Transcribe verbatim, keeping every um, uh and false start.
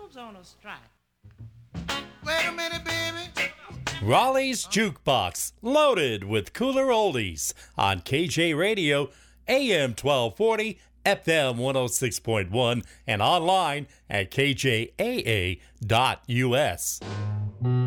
Jones on a strike. Wait a minute, baby. Raleigh's Jukebox, loaded with cooler oldies on K J Radio, A M twelve forty, F M one oh six point one, and online at K J A A dot U S.